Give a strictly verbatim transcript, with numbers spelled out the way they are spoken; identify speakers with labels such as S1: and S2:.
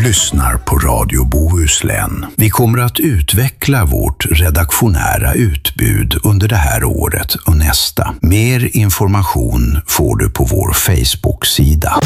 S1: lyssnar på Radio Bohuslän. Vi kommer att utveckla vårt redaktionära utbud under det här året och nästa. Mer information får du på vår Facebook-sida.